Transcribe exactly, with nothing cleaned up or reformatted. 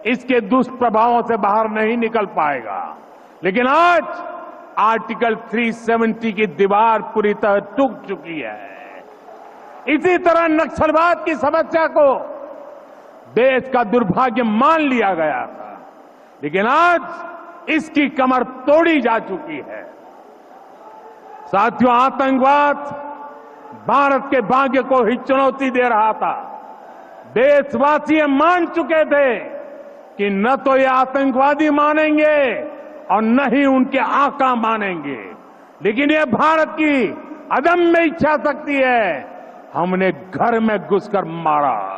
इसके दुष्प्रभावों से बाहर नहीं निकल पाएगा। लेकिन आज आर्टिकल तीन सौ सत्तर की दीवार पूरी तरह टूट चुकी है। इसी तरह नक्सलवाद की समस्या को देश का दुर्भाग्य मान लिया गया था, लेकिन आज इसकी कमर तोड़ी जा चुकी है। साथियों, आतंकवाद भारत के भाग्य को ही चुनौती दे रहा था। देशवासी मान चुके थे कि न तो ये आतंकवादी मानेंगे और न ही उनके आका मानेंगे, लेकिन ये भारत की अदम्य इच्छा शक्ति है। हमने घर में घुसकर मारा।